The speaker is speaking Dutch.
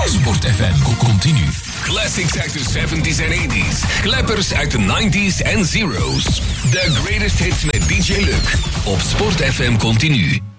Sport FM continu. Classics uit de 70s en 80s. Kleppers uit de 90s en zeros. The greatest hits met DJ Luc. Op Sport FM continu.